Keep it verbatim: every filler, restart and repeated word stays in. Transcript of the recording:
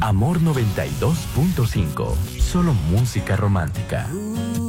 Amor noventa y dos punto cinco. Solo música romántica.